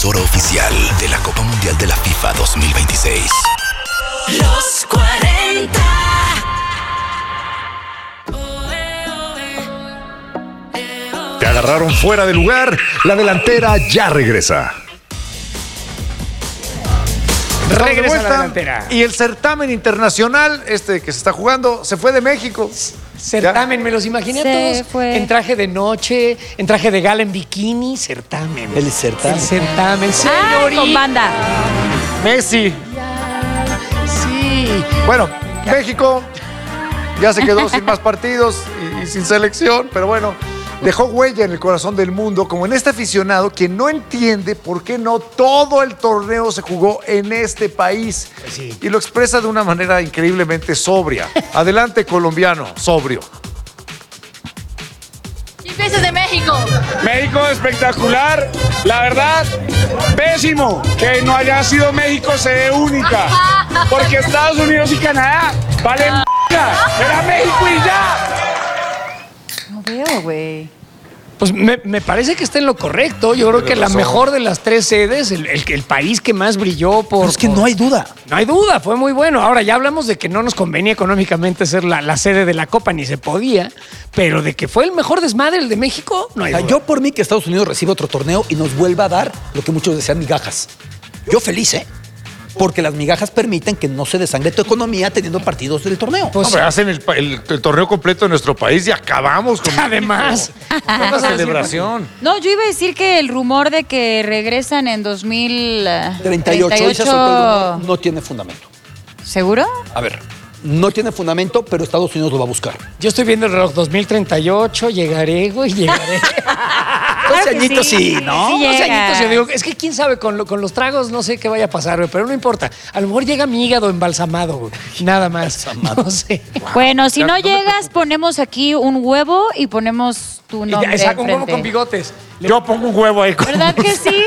emisora oficial de la Copa Mundial de la FIFA 2026. Los 40. Te agarraron fuera de lugar. La delantera ya regresa. Regresa la delantera. Y el certamen internacional, que se está jugando, se fue de México. Certamen, me los imaginé a todos fue. en traje de noche, en traje de gala, en bikini, certamen. El certamen. El certamen, Ah, señorita. con banda. Messi. Sí. Bueno, México ya se quedó sin más partidos y sin selección, pero bueno, dejó huella en el corazón del mundo, como en este aficionado que no entiende por qué no todo el torneo se jugó en este país. Sí. Y lo expresa de una manera increíblemente sobria. Adelante, colombiano, sobrio. ¿Qué piensas de México? México espectacular, la verdad, pésimo que no haya sido México sede única, porque Estados Unidos y Canadá valen era México y ya. No veo, güey. Pues me parece que está en lo correcto. Yo creo que la mejor de las tres sedes, el país que más brilló por... Pero es que no hay duda. No hay duda, fue muy bueno. Ahora, ya hablamos de que no nos convenía económicamente ser la sede de la Copa, ni se podía, pero de que fue el mejor desmadre el de México, no hay O sea, duda. yo por mí que Estados Unidos reciba otro torneo y nos vuelva a dar lo que muchos desean, migajas. Yo feliz, ¿eh? Porque las migajas permiten que no se desangre tu economía teniendo partidos del torneo. Pues, Hombre, hacen el torneo completo en nuestro país y acabamos con además, una celebración. No, yo iba a decir que el rumor de que regresan en 2038 38, ese rumor no tiene fundamento. ¿Seguro? A ver, no tiene fundamento, pero Estados Unidos lo va a buscar. yo estoy viendo el reloj 2038, llegaré, güey, llegaré. 12 que añitos sí, ¿no? Sí 12 llega. añitos, yo digo, es que quién sabe, con los tragos no sé qué vaya a pasar, güey, pero no importa. A lo mejor llega mi hígado embalsamado, güey. Nada más. No sé. Bueno, si no llegas, ponemos aquí un huevo y ponemos tu Y nombre ya, saca un huevo enfrente. con bigotes. Yo pongo un huevo ahí. ¿Verdad que sí?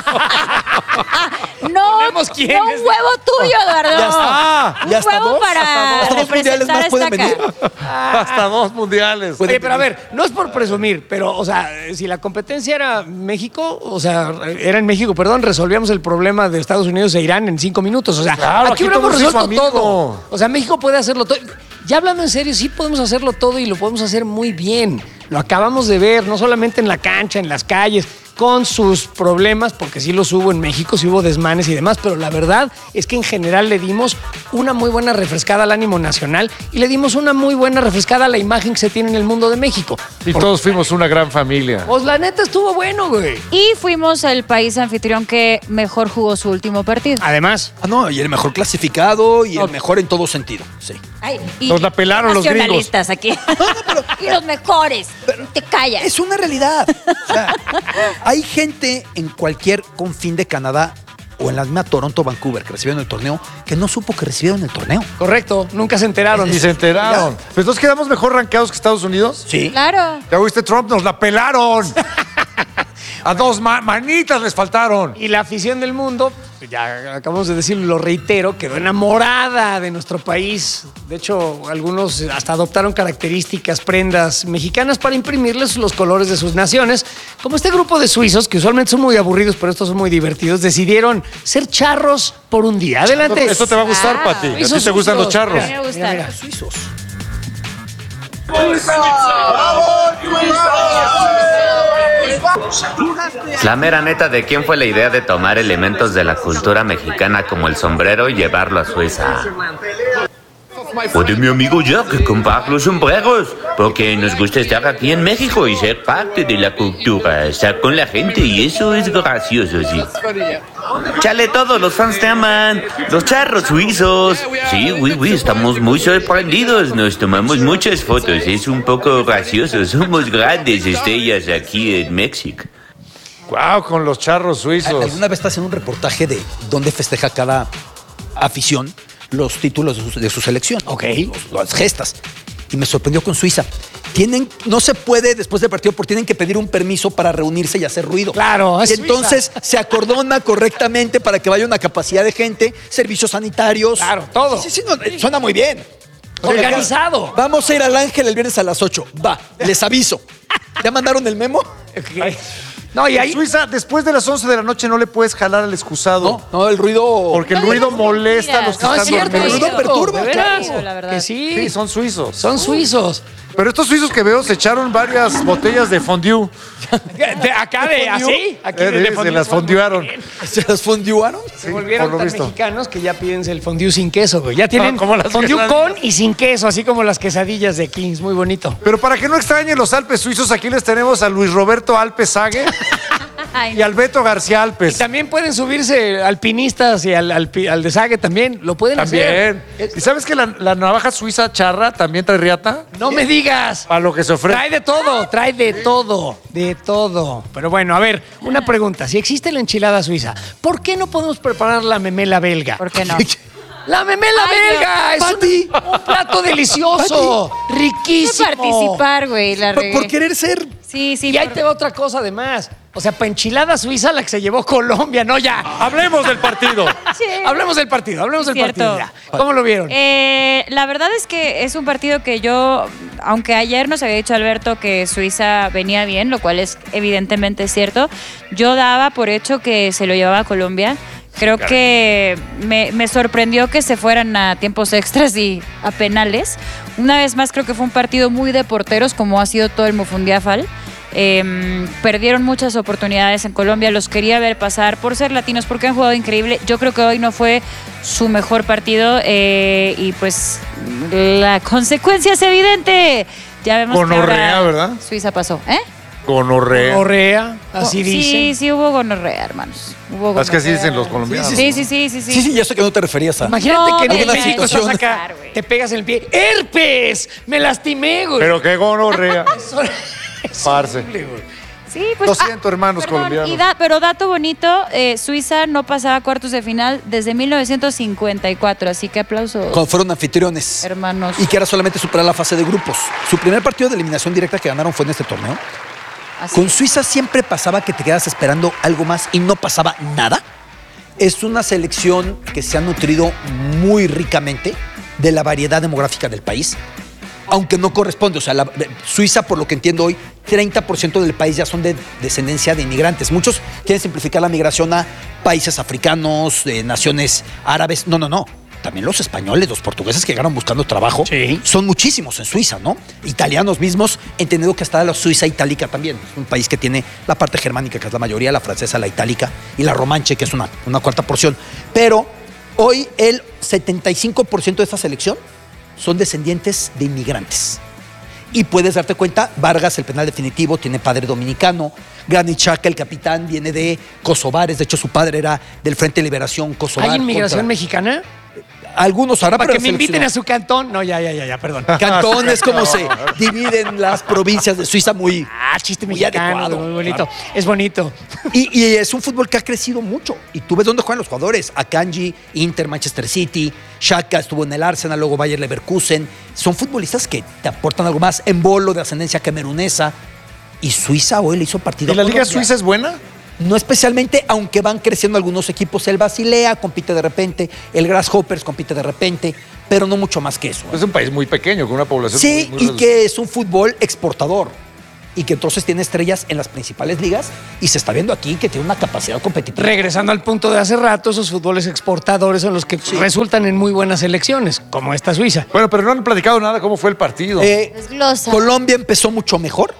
No, Ponemos quién no un es. huevo tuyo, Eduardo. Ya está. Un Ya hasta huevo dos. para Hasta dos mundiales representar más pueden esta venir. Hasta 2 mundiales. Oye, pero a ver, no es por presumir, pero, o sea, si la competencia era México, o sea, era en México, perdón, resolvíamos el problema de Estados Unidos e Irán en 5 minutos. O sea, Claro, aquí aquí hubiéramos todo se hizo resuelto amigo. todo. O sea, México puede hacerlo todo. Ya hablando en serio, sí podemos hacerlo todo y lo podemos hacer muy bien. Lo acabamos de ver, no solamente en la cancha, en las calles, con sus problemas, porque sí los hubo en México, sí hubo desmanes y demás, pero la verdad es que en general le dimos una muy buena refrescada al ánimo nacional y le dimos una muy buena refrescada a la imagen que se tiene en el mundo de México. Y todos fuimos una gran familia. Pues la neta estuvo bueno, güey. Y fuimos el país anfitrión que mejor jugó su último partido. Además, Ah, no, y el mejor clasificado y el mejor en todo sentido. Sí. Ay, y Nos la pelaron los gringos. nacionalistas aquí. Y los mejores. Te callas. Es una realidad. O sea, hay gente en cualquier confín de Canadá o en la misma Toronto, Vancouver, que recibieron el torneo, que no supo que recibieron el torneo. correcto, nunca se enteraron. Y se enteraron. Pues entonces quedamos mejor rankeados que Estados Unidos. Sí. Claro. ¿Ya oíste, Trump? Nos la pelaron. A dos manitas les faltaron. Y la afición del mundo, ya acabamos de decirlo, lo reitero, quedó enamorada de nuestro país. De hecho, algunos hasta adoptaron características, prendas mexicanas para imprimirles los colores de sus naciones. Como este grupo de suizos, que usualmente son muy aburridos, pero estos son muy divertidos, decidieron ser charros por un día. Adelante. Esto te va a gustar, Pati. ¿A ti Suizos, te gustan los suizos. charros? Me gusta. Mira. Suizos. La mera neta de quién fue la idea de tomar elementos de la cultura mexicana como el sombrero y llevarlo a Suiza. O de mi amigo Jack que comprar los sombreros, porque nos gusta estar aquí en México y ser parte de la cultura, estar con la gente y eso es gracioso, sí. Chale, todos los fans te aman, los charros suizos. Sí, estamos muy sorprendidos, nos tomamos muchas fotos, es un poco gracioso, somos grandes estrellas aquí en México. Wow, con los charros suizos. Alguna vez estás haciendo un reportaje de dónde festeja cada afición los títulos de su selección. Ok. Las gestas. Y me sorprendió con Suiza. No se puede después del partido porque tienen que pedir un permiso para reunirse y hacer ruido. Claro, es Y entonces se acordona correctamente para que vaya una capacidad de gente, servicios sanitarios. Claro, todo. Sí, no, suena muy bien. Organizado. Vamos a ir al Ángel el viernes a las 8. Va, les aviso. ¿Ya mandaron el memo? Ok. No, y ahí... Suiza, después de las 11 de la noche no le puedes jalar al excusado. No, el ruido... Porque el No ruido digas molesta a los mentiras. que No, es están cierto, dormidos. es ruido cierto, perturba, de veras, claro, la verdad. que sí. Sí, son suizos. Son suizos. Pero estos suizos que veo se echaron varias botellas de fondue. Acá de así, aquí Se las fondearon. ¿Se las fonduaron? Se volvieron por lo tan visto. mexicanos que ya piden el fondue sin queso, güey. Ya tienen como las fondue quesadillas. con y sin queso, así como las quesadillas de Kings. Muy bonito. Pero para que no extrañen los Alpes suizos, aquí les tenemos a Luis Roberto Alpes Sague Ay, y al Beto García Alpes. También pueden subirse alpinistas y al desague también. Lo pueden También. hacer. ¿Y sabes que la navaja suiza charra también trae riata? No me digas. Para lo que se ofrece. Trae de todo. De todo. Pero bueno, a ver, una pregunta. Si existe la enchilada suiza, ¿por qué no podemos preparar la memela belga? ¿por qué no? ¡La memela Ay, belga! Dios. Es un plato delicioso, riquísimo. Quiero participar, güey, la regué. Por querer ser... Sí, sí. Y ahí te va otra cosa además. O sea, para enchilada suiza la que se llevó Colombia, no ya. Hablemos del partido. Sí. Hablemos del partido. Cierto. Ya. ¿Cómo lo vieron? La verdad es que es un partido que yo, aunque ayer nos había dicho Alberto que Suiza venía bien, lo cual es evidentemente cierto, yo daba por hecho que se lo llevaba a Colombia. Creo que me sorprendió que se fueran a tiempos extras y a penales. Una vez más creo que fue un partido muy de porteros, como ha sido todo el Mofundiafal. Perdieron muchas oportunidades en Colombia, los quería ver pasar por ser latinos, porque han jugado increíble. Yo creo que hoy no fue su mejor partido y pues la consecuencia es evidente. Ya vemos Gonorrea, que ahora ¿verdad? Suiza pasó, ¿eh? Gonorrea. Correa, así dicen. Sí, hubo gonorrea, hermanos. Hubo Es que así gonorrea. dicen los colombianos. Sí, sí. Sí, ya sé que no te referías a... Imagínate No, que en alguna México estás situación. acá, te pegas en el pie. ¡Herpes! ¡Me lastimé, güey! Pero qué gonorrea. Es Parce. horrible, güey. Sí, pues, Lo siento, hermanos colombianos. Pero dato bonito, Suiza no pasaba a cuartos de final desde 1954, así que aplausos, Cuando fueron anfitriones. hermanos. Y que era solamente superar la fase de grupos. Su primer partido de eliminación directa que ganaron fue en este torneo. Así Con es. Suiza siempre pasaba que te quedas esperando algo más y no pasaba nada. Es una selección que se ha nutrido muy ricamente de la variedad demográfica del país, aunque no corresponde. O sea, Suiza, por lo que entiendo hoy, 30% del país ya son de descendencia de inmigrantes. Muchos quieren simplificar la migración a países africanos, de naciones árabes. No. También los españoles, los portugueses que llegaron buscando trabajo, Sí. son muchísimos en Suiza, ¿no? Italianos mismos, entendido que está la Suiza itálica también. Es un país que tiene la parte germánica, que es la mayoría, la francesa, la itálica, y la romanche, que es una cuarta porción. Pero hoy el 75% de esta selección son descendientes de inmigrantes. Y puedes darte cuenta, Vargas, el penal definitivo, tiene padre dominicano. Granit Xhaka, el capitán, viene de kosovares. De hecho, su padre era del Frente de Liberación Kosovar. ¿Hay inmigración contra- mexicana? Algunos ahora, Para pero que me inviten seleccionó. a su cantón. No, ya, perdón. Cantón es como se dividen las provincias de Suiza muy... Ah, chiste Muy mexicano, adecuado, muy bonito. claro. Es bonito. Y es un fútbol que ha crecido mucho. Y tú ves dónde juegan los jugadores. Akanji, Inter, Manchester City, Xhaka estuvo en el Arsenal, luego Bayer Leverkusen. Son futbolistas que te aportan algo más. Embolo, de ascendencia camerunesa. Y Suiza hoy le hizo partido ¿Y la a Liga Colombia. Suiza es buena? No especialmente, aunque van creciendo algunos equipos. El Basilea compite de repente, el Grasshoppers compite de repente, pero no mucho más que eso. Es un país muy pequeño, con una población Sí, muy y reducida. que es un fútbol exportador. Y que entonces tiene estrellas en las principales ligas y se está viendo aquí que tiene una capacidad competitiva. Regresando al punto de hace rato, esos fútboles exportadores son los que resultan en muy buenas elecciones, como esta Suiza. Bueno, pero no han platicado nada cómo fue el partido. Desglosa. Colombia empezó mucho mejor,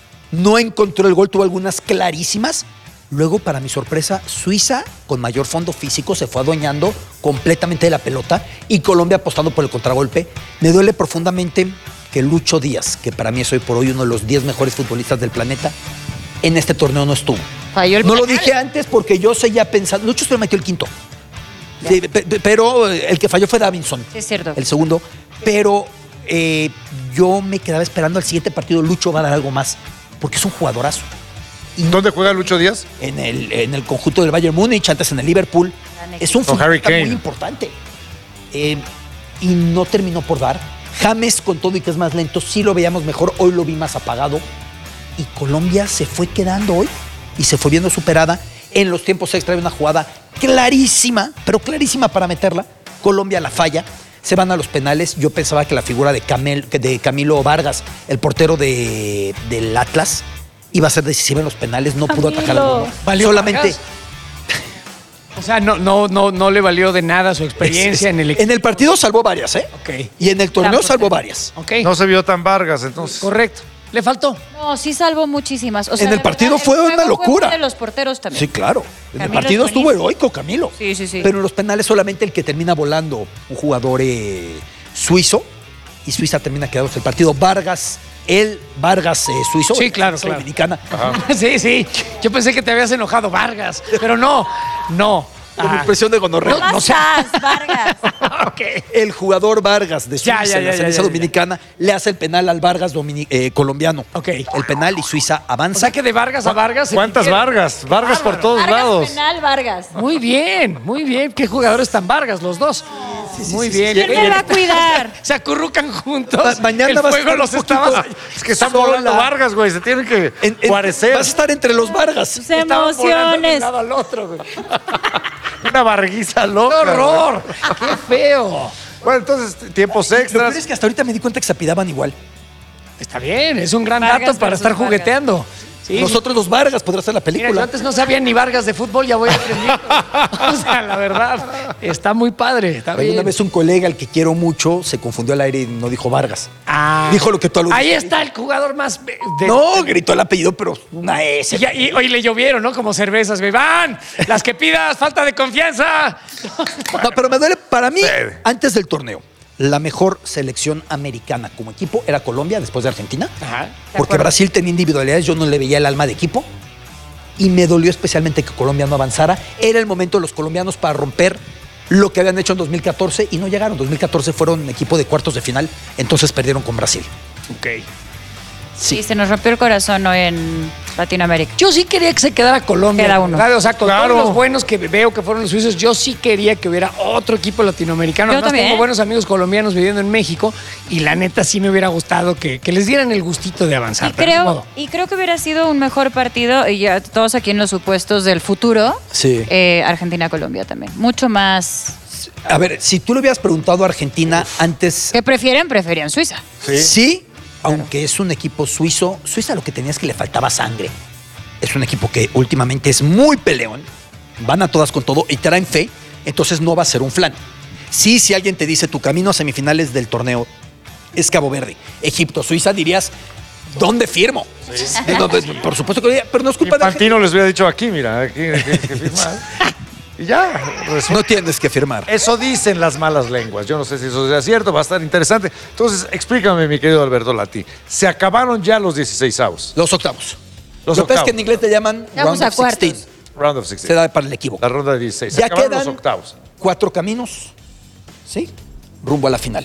no encontró el gol, tuvo algunas clarísimas. Luego, para mi sorpresa, Suiza, con mayor fondo físico, se fue adueñando completamente de la pelota y Colombia apostando por el contragolpe. Me duele profundamente que Lucho Díaz, que para mí es hoy por hoy uno de los 10 mejores futbolistas del planeta, en este torneo no estuvo. Falló el No lo penal. dije antes porque yo seguía pensando. Lucho se lo metió el quinto. Sí, pero el que falló fue Davinson. Sí, es cierto. El segundo. Pero yo me quedaba esperando al siguiente partido. Lucho va a dar algo más porque es un jugadorazo. ¿Dónde juega Lucho Díaz? En el conjunto del Bayern Múnich, antes en el Liverpool. Es un Con Harry futbolista Kane. muy importante. Y no terminó por dar. James, con todo y que es más lento, sí lo veíamos mejor. Hoy lo vi más apagado. Y Colombia se fue quedando hoy y se fue viendo superada. En los tiempos extra hay una jugada clarísima, pero clarísima para meterla. Colombia la falla. Se van a los penales. Yo pensaba que la figura de Camilo Vargas, el portero del Atlas, iba a ser decisiva en los penales, no pudo atacar al Camilo. mundo. ¿Valió Solamente Vargas? O sea, no le valió de nada su experiencia en el equipo. En el partido salvó varias, ¿eh? Ok. Y en el torneo Tampoco. salvó varias. Ok. No se vio tan Vargas, entonces. Correcto. Le faltó. No, sí salvó muchísimas. O sea, En el la partido verdad, fue el una juego locura. Fue de los porteros también. Sí, claro. En el Camilo partido es estuvo buenísimo. heroico, Camilo. Sí, sí, sí. Pero en los penales solamente el que termina volando, un jugador suizo, y Suiza termina quedándose el partido. Vargas suizo. Sí, claro, selección claro. dominicana. Sí. Yo pensé que te habías enojado, Vargas. Pero no. Con impresión de gonorrea. No más Vargas. Ok. El jugador Vargas de Suiza, Ya, en la ya, selección ya. dominicana, le hace el penal al Vargas colombiano. Ok. El penal y Suiza O avanza. sea que de Vargas a Vargas. se ¿Cuántas pidieron. Vargas? Vargas por todos Vargas lados. penal, Vargas. Muy bien. ¿Qué jugadores tan Vargas los dos? Muy bien. ¿Quién me va a cuidar? Se acurrucan juntos. Mañana el vas a fuego estar los un poquito- estaba. Es que están Sola. volando Vargas, güey. Se tienen que parecer. Vas a estar entre los Vargas. Sus Estaban volando de un emociones. lado al otro, güey. Una varguiza ¡Qué loca. horror! ¡Qué feo! güey. Bueno, entonces, tiempos Lo peor extras. es que hasta ahorita me di cuenta que se apidaban igual. Está bien, es un gran Vargas dato para versus estar Vargas. jugueteando. Sí. Nosotros los Vargas podrá ser la Mira, yo película. antes no sabía ni Vargas de fútbol, ya voy aprendiendo. O sea, la verdad, está muy padre, está bien. Una vez un colega al que quiero mucho se confundió al aire y no dijo Vargas. Ah. Dijo lo que tú aludiste. Ahí está el jugador más... No, gritó el apellido, pero una S. Y hoy le llovieron, ¿no? Como cervezas, güey. ¡Van! ¡Las que pidas! ¡Falta de confianza! No, pero me duele. Para mí, Sí. antes del torneo, la mejor selección americana como equipo era Colombia, después de Argentina. Ajá. Porque acuerdo. Brasil tenía individualidades, yo no le veía el alma de equipo. Y me dolió especialmente que Colombia no avanzara. Era el momento de los colombianos para romper lo que habían hecho en 2014 y no llegaron. 2014 fueron equipo de cuartos de final, entonces perdieron con Brasil. Ok. Sí, se nos rompió el corazón hoy en Latinoamérica. Yo sí quería que se quedara Colombia. Queda uno. ¿verdad? O sea, con Claro. todos los buenos que veo que fueron los suizos, yo sí quería que hubiera otro equipo latinoamericano. Yo Además, también. tengo buenos amigos colombianos viviendo en México y la neta sí me hubiera gustado que les dieran el gustito de avanzar. Y pero ni modo. creo que hubiera sido un mejor partido, y ya todos aquí en los supuestos del futuro, Sí. Argentina-Colombia también. Mucho más. A ver, si tú le hubieras preguntado a Argentina antes, ¿Qué prefieren? Preferían Suiza. sí, aunque es un equipo suizo, Suiza lo que tenía es que le faltaba sangre. Es un equipo que últimamente es muy peleón, van a todas con todo y traen fe, entonces no va a ser un flan. Sí, si alguien te dice tu camino a semifinales del torneo es Cabo Verde, Egipto, Suiza, dirías, ¿dónde firmo? No, por supuesto que lo diría, pero no es culpa de Argentina. Infantino les hubiera dicho aquí, mira, aquí que firmar. Y ya, resulta. No tienes que firmar. Eso dicen las malas lenguas. Yo no sé si eso sea cierto, va a estar interesante. Entonces, explícame, mi querido Alberto Lati. Se acabaron ya los 16avos. Los octavos. Los Lo que pasa es octavos. que en inglés te llaman Vamos round a of cuartos. 16. Round of 16. Se da para el equipo. La ronda de 16. Se Ya acabaron quedan los octavos. 4 caminos, ¿sí? Rumbo a la final.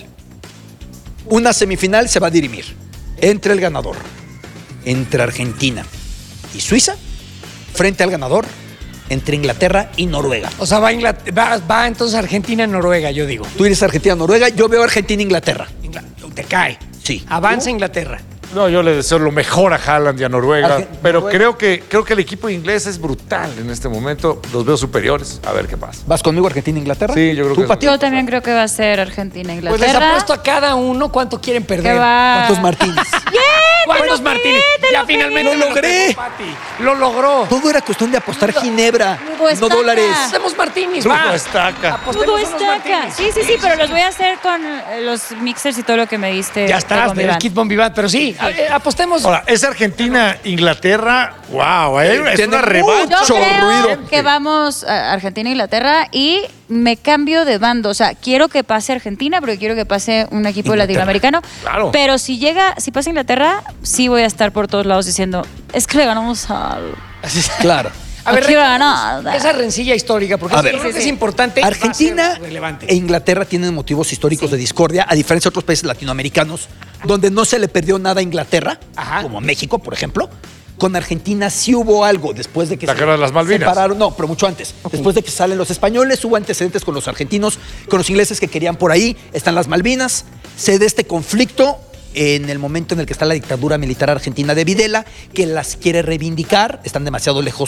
Una semifinal se va a dirimir entre el ganador, entre Argentina y Suiza, frente al ganador, entre Inglaterra y Noruega. O sea, va entonces Argentina-Noruega, yo digo. Tú eres Argentina-Noruega, yo veo Argentina-Inglaterra. Te cae. Sí. Avanza Inglaterra. No, yo le deseo lo mejor a Haaland y a Noruega, pero Noruega. creo que el equipo inglés es brutal en este momento. Los veo superiores. A ver qué pasa. ¿Vas conmigo Argentina-Inglaterra? Sí, yo creo ¿Tú, que Pati? Yo también creo que va a ser Pues les Argentina-Inglaterra. apuesto a cada uno cuánto quieren que perder. va. ¿Cuántos Martínez? ¿Cuántos Martínez? te Ya lo finalmente pedí. ¡Lo logré! pegó, Pati. Lo logró. Todo era cuestión de apostar ginebra, Ludo no estaca. dólares. Hacemos Martínez, Ludo va. estaca. Apostemos Todo unos está acá. Martínez. Sí, pero los voy a hacer con los mixers y todo lo que me diste. Ya de estás, Bon del Vivant. Kit Bon Vivant, pero sí, apostemos. Ahora, es Argentina-Inglaterra. ¡Wow! Es Tiene una revancha. Yo mucho creo ruido. que vamos a Argentina-Inglaterra y me cambio de bando. O sea, quiero que pase Argentina, pero quiero que pase un equipo Inglaterra. latinoamericano. Claro. Pero si pasa Inglaterra, sí voy a estar por todos lados diciendo, es que le ganamos al... Claro. A ver, Aquí va a ganar. esa rencilla histórica, porque A yo ver. creo que es importante. y va a ser Argentina relevante. e Inglaterra tienen motivos históricos de discordia, a diferencia de otros países latinoamericanos, donde no se le perdió nada a Inglaterra, Ajá. como México, por ejemplo. Con Argentina sí hubo algo después de que La guerra de las Malvinas. separaron, no, pero mucho antes. Después de que salen los españoles, hubo antecedentes con los argentinos, con los ingleses que querían por ahí, están las Malvinas. Se da este conflicto en el momento en el que está la dictadura militar argentina de Videla, que las quiere reivindicar, están demasiado lejos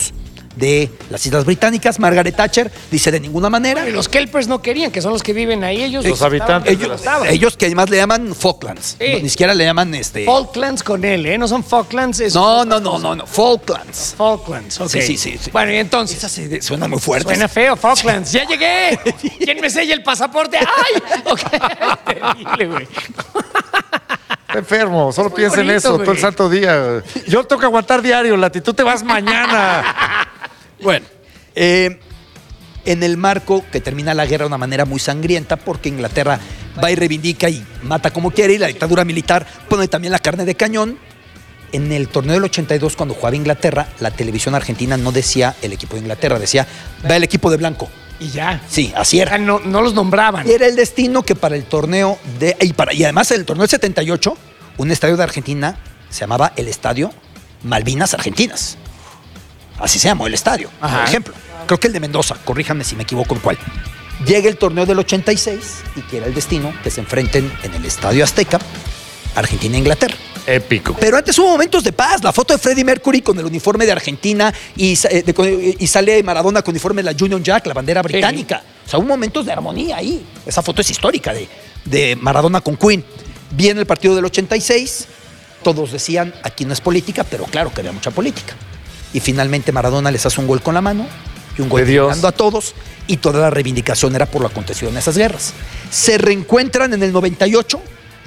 de las Islas Británicas. Margaret Thatcher dice de ninguna manera. Y los Kelpers no querían, que son los que viven ahí. Ellos Los habitantes de Ellos que además le llaman Falklands. Sí. No, ni siquiera le llaman Falklands con L, ¿eh? No son Falklands. No. Falklands. Falklands, ok. Sí. Bueno, y entonces. Esa suena muy fuerte. Suena feo, Falklands. ¡Ya llegué! ¿Quién me sella el pasaporte? ¡Ay! Ok. Terrible, güey. Está enfermo, solo muy piensa en bonito, eso güey. todo el santo día. Yo tengo que aguantar diario, Lati, tú te vas mañana. Bueno, en el marco que termina la guerra de una manera muy sangrienta, porque Inglaterra va y reivindica y mata como quiere, y la dictadura militar pone también la carne de cañón. En el torneo del 82, cuando jugaba Inglaterra, la televisión argentina no decía el equipo de Inglaterra, decía, va el equipo de blanco. Y ya. Sí, así era. No los nombraban. Y era el destino que para el torneo y además en el torneo del 78, un estadio de Argentina se llamaba el Estadio Malvinas Argentinas. Así se llamó el estadio, por ejemplo. Creo que el de Mendoza, corríjanme si me equivoco en cuál. Llega el torneo del 86 y que era el destino que se enfrenten en el Estadio Azteca, Argentina e Inglaterra. Épico. Pero antes hubo momentos de paz. La foto de Freddie Mercury con el uniforme de Argentina y sale Maradona con el uniforme de la Union Jack, la bandera británica. O sea, hubo momentos de armonía ahí. Esa foto es histórica de Maradona con Queen. Viene el partido del 86. Todos decían, aquí no es política, pero claro que había mucha política. Y finalmente Maradona les hace un gol con la mano y un gol llegando a todos. Y toda la reivindicación era por lo acontecido en esas guerras. Se reencuentran en el 98.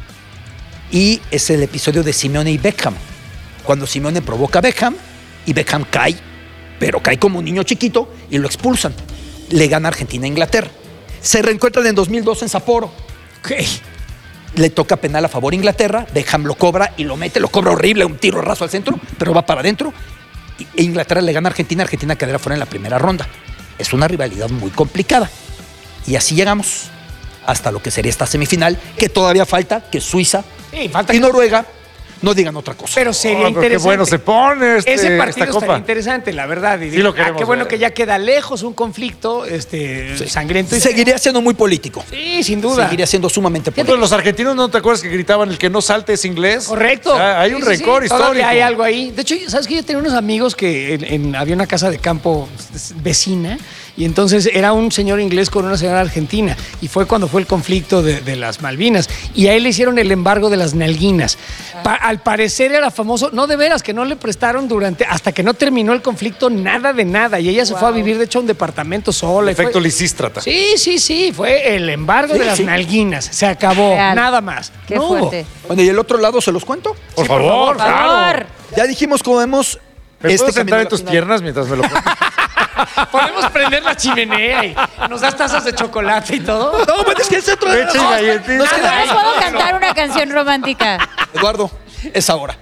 Y es el episodio de Simeone y Beckham. Cuando Simeone provoca a Beckham y Beckham cae, pero cae como un niño chiquito y lo expulsan. Le gana Argentina a Inglaterra. Se reencuentran en 2002 en Sapporo. Ok. Le toca penal a favor Inglaterra. Beckham lo cobra y lo mete, lo cobra horrible, un tiro raso al centro, pero va para adentro. E Inglaterra le gana a Argentina. Argentina quedará fuera en la primera ronda. Es una rivalidad muy complicada. Y así llegamos hasta lo que sería esta semifinal, que todavía falta que Suiza y Noruega no digan otra cosa. Pero sería Pero interesante. qué bueno se pone Ese esta partido copa. estaría interesante, la verdad. Y Sí lo queremos qué bueno ver. que ya queda lejos un conflicto sangriento. Seguiría siendo muy político. Sí, sin duda. Seguiría siendo sumamente Entonces, político. los argentinos, ¿no te acuerdas que gritaban el que no salte es inglés? Correcto. O sea, hay un Sí, sí, rencor sí. Todavía histórico. hay algo ahí. De hecho, ¿sabes qué? Yo tenía unos amigos que había una casa de campo vecina y entonces era un señor inglés con una señora argentina y fue cuando fue el conflicto de las Malvinas y a él le hicieron el embargo de las nalguinas. Al parecer era famoso, no de veras, que no le prestaron hasta que no terminó el conflicto nada de nada y ella se fue a vivir de hecho a un departamento sola. Efecto Fue- Lisístrata. Sí, fue el embargo de las nalguinas. Se acabó, Real. nada más. Qué No hubo. fuerte. Bueno, ¿y el otro lado se los cuento? Por favor, Por favor. Ya dijimos cómo vemos ¿Me puedo camino sentar a en la tus final. piernas mientras me lo cuentas? Podemos prender la chimenea y nos das tazas de chocolate y todo. No, bueno, es que es otro de Leche y los dos. galletitas. No es que- No les puedo cantar una canción romántica. Eduardo, es ahora.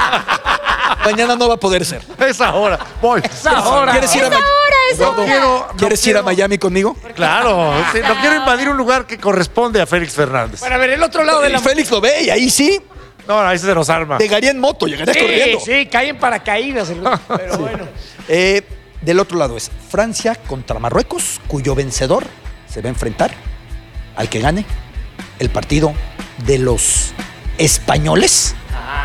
Mañana no va a poder ser. Es ahora. Voy. Es ahora. ¿Quieres ir a, Es ahora, es Eduardo, ahora. ¿quieres ir a Miami conmigo? Claro. Sí, no quiero invadir un lugar que corresponde a Félix Fernández. Para ver el otro lado de Y la Félix lo ve y ahí sí, No, ahí se nos arma. llegaría en moto, llegaría corriendo. Sí, caen paracaídas. Pero bueno. Del otro lado es Francia contra Marruecos, cuyo vencedor se va a enfrentar al que gane el partido de los españoles.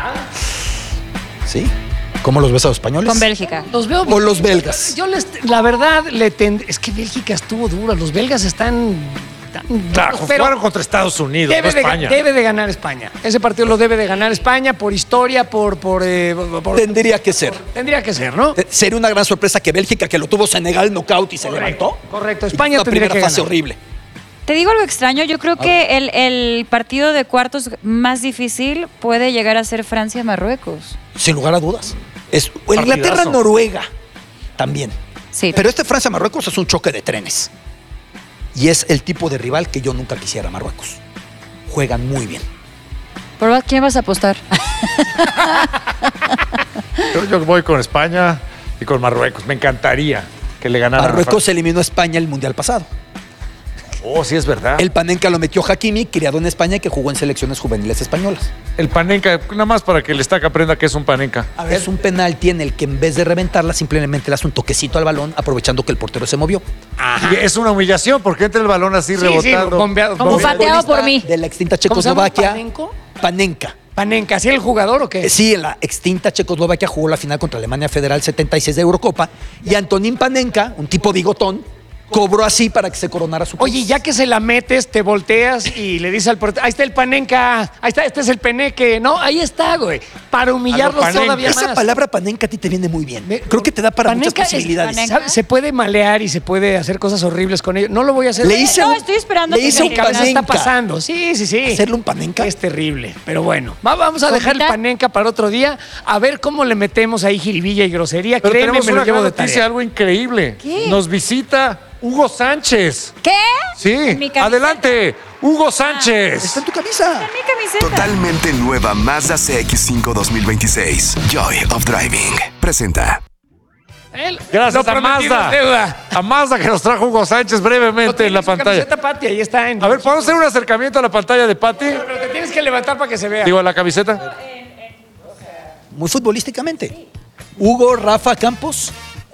¿Sí? ¿Cómo los ves a los españoles? Con Bélgica. Los veo. O los belgas. Yo la verdad, es que Bélgica estuvo dura. Los belgas están tan Claro, duros, pero jugaron contra Estados Unidos, no España. debe de ganar España. Ese partido lo debe de ganar España por historia, por Tendría que ser. tendría que ser, ¿no? Sería una gran sorpresa que Bélgica, que lo tuvo Senegal knockout y se levantó. Correcto. Y España una tendría primera que fase ganar. horrible. Te digo algo extraño, yo creo que el partido de cuartos más difícil puede llegar a ser Francia-Marruecos. Sin lugar a dudas. Es Partidazo. Inglaterra-Noruega también. Sí. Pero Francia-Marruecos es un choque de trenes. Y es el tipo de rival que yo nunca quisiera Marruecos. Juegan muy bien. ¿Por quién vas a apostar? Yo voy con España y con Marruecos. Me encantaría que le ganaran. Marruecos eliminó a España el Mundial pasado. Oh, sí, es verdad. El Panenka lo metió Hakimi, criado en España y que jugó en selecciones juveniles españolas. El panenca, nada más para que el estaca aprenda que es un panenca. Es un penalti en el que en vez de reventarla simplemente le hace un toquecito al balón aprovechando que el portero se movió. Y es una humillación porque entra el balón así Sí, rebotando. bombeado. Como pateado por mí. De la extinta ¿Cómo se llama? Checoslovaquia. ¿Panenko? Panenka. Panenka, ¿sí era el jugador o qué? Sí, en la extinta Checoslovaquia jugó la final contra Alemania Federal 76 de Eurocopa y Antonín Panenka, un tipo bigotón, cobró así para que se coronara su país. Oye, ya que se la metes, te volteas y le dices al portero, ahí está el Panenka, ahí está, este es el Peneque. No, ahí está, güey. Para humillarlos todavía más. Esa palabra Panenka a ti te viene muy bien. Creo que te da para muchas posibilidades. Se puede malear y se puede hacer cosas horribles con ellos. No lo voy a hacer. Estoy esperando que mi cabeza está pasando. Sí. ¿Hacerle un Panenka? Es terrible, pero bueno. Vamos a dejar el Panenka para otro día, a ver cómo le metemos ahí jiribilla y grosería. Pero Créeme, tenemos me lo una llevo gran de noticia, tarea. algo increíble. ¿Qué? Nos visita Hugo Sánchez. ¿Qué? Sí, En mi camiseta. adelante, Hugo Sánchez. Está en tu camisa. En mi camiseta. Totalmente nueva Mazda CX-5 2026. Joy of Driving. Presenta. Gracias Lo a prometido Mazda. es deuda. A Mazda que nos trajo Hugo Sánchez brevemente en la pantalla. Camiseta, Pati, ahí está. A ver, ¿podemos hacer un acercamiento a la pantalla de Pati? Pero te tienes que levantar para que se vea. Digo, a la camiseta. Muy futbolísticamente. Hugo Rafa Campos.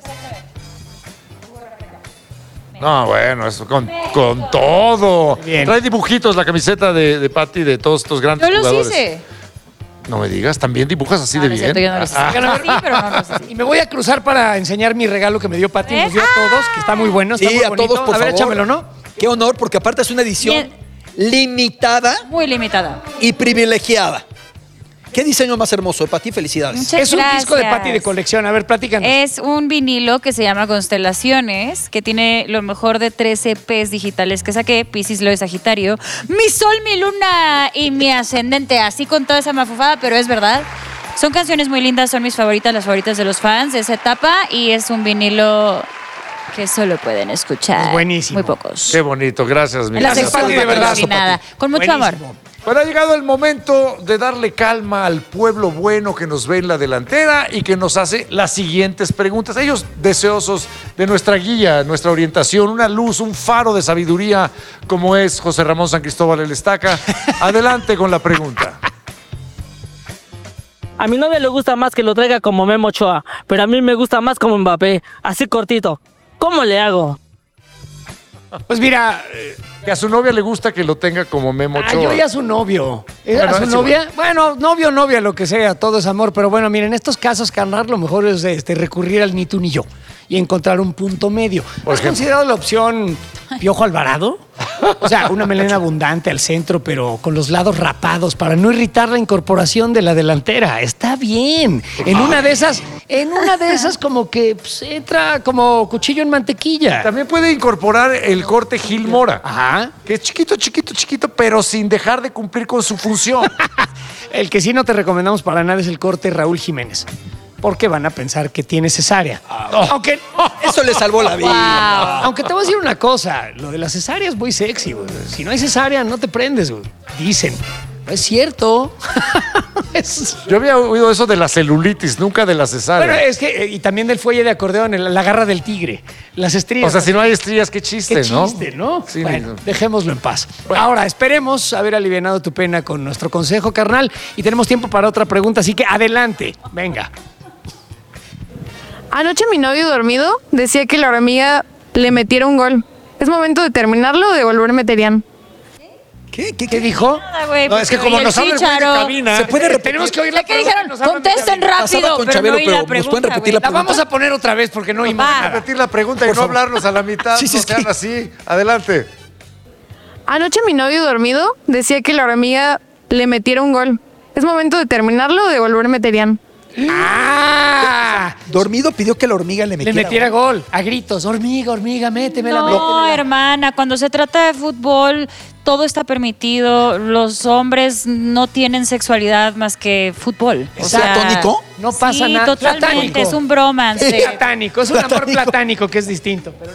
No, bueno, eso con todo. Bien. Trae dibujitos la camiseta de Pati de todos estos grandes Yo los jugadores. hice. No me digas, ¿también dibujas así No, de no es bien? cierto, yo no los hice. Oigan, a ver. Sí, pero no los hice. Y me voy a cruzar para enseñar mi regalo que me dio Pati. Nos dio a todos, que está muy bueno. Está Sí, muy a bonito. todos, por A ver, favor. échamelo, ¿no? Qué honor, porque aparte es una edición Bien. limitada Muy limitada. y privilegiada. ¿Qué diseño más hermoso? Para ti, felicidades. Muchas Es un disco de gracias. Pati de colección. A ver, platícanos. Es un vinilo que se llama Constelaciones, que tiene lo mejor de 13 EPs digitales que saqué. Piscis, Leo y Sagitario. Mi sol, mi luna y mi ascendente. Así con toda esa mafufada, pero es verdad. Son canciones muy lindas, son mis favoritas, las favoritas de los fans de esa etapa. Y es un vinilo que solo pueden escuchar. Es buenísimo. Muy pocos. Qué bonito, gracias, mi En la gracias, sección Pati, de verdad. patrocinada. Con mucho amor. Buenísimo. Pero ha llegado el momento de darle calma al pueblo bueno que nos ve en la delantera y que nos hace las siguientes preguntas. Ellos deseosos de nuestra guía, nuestra orientación, una luz, un faro de sabiduría como es José Ramón San Cristóbal el Estaca. Adelante con la pregunta. A mi novia le gusta más que lo traiga como Memo Ochoa, pero a mí me gusta más como Mbappé, así cortito. ¿Cómo le hago? Pues mira, Que a su novia le gusta que lo tenga como Memo Ochoa. yo ya su novio. Bueno, ¿A su es novia? Bueno, novio, novia, lo que sea, todo es amor. Pero bueno, miren, en estos casos, carnal, lo mejor es recurrir al ni tú ni yo y encontrar un punto medio. ¿Has considerado la opción Piojo Alvarado? O sea, una melena abundante al centro, pero con los lados rapados para no irritar la incorporación de la delantera. Está bien. En una de esas como que pues, entra como cuchillo en mantequilla. También puede incorporar el corte Gil Mora. Ajá. Que es chiquito, chiquito, chiquito, pero sin dejar de cumplir con su función. El que sí no te recomendamos para nada es el corte Raúl Jiménez. Porque van a pensar que tiene cesárea. Aunque, Eso le salvó la vida. aunque te voy a decir una cosa, lo de la cesárea es muy sexy, güey. Si no hay cesárea, no te prendes, güey. Dicen. No es cierto. Yo había oído eso de la celulitis, nunca de la cesárea. Bueno, es que, y también del fuelle de acordeón, la garra del tigre, las estrías. O sea, si no hay estrías, qué chiste, Qué ¿no? chiste, ¿no? Sí, bueno, no. dejémoslo en paz. Ahora, esperemos haber alivianado tu pena con nuestro consejo, carnal. Y tenemos tiempo para otra pregunta, así que adelante. Venga. Anoche mi novio dormido decía que la hormiga le metiera un gol. ¿Es momento de terminarlo o de volverme terian? ¿Qué dijo? Nada, güey, No, es que porque como oye nos habla el güey de chícharo. cabina. Se puede repetir. Tenemos que oír Ya la que pregunta dijeron, nos hablan de contesten cabina. Pasaba rápido, con pero Chabelo, no oí pero la ¿nos pueden pregunta, repetir güey. la La vamos a poner otra vez porque no oímos Va. nada. Repetir la pregunta y Por no favor. hablarnos a la mitad. Sí, sí, no es que- sean así. Adelante. Anoche mi novio dormido decía que la hormiga le metiera un gol. ¿Es momento de terminarlo o de volverme terian? ¡Ah! Dormido pidió que la hormiga le Le metiera. metiera gol. A gritos. Hormiga, hormiga, métemela, No, métemela. hermana, cuando se trata de fútbol, todo está permitido. Los hombres no tienen sexualidad más que fútbol. ¿Es platónico? No pasa sí, nada. totalmente, Platánico. es un bromance. Platánico. Es un amor Platánico. platánico que es distinto. Pero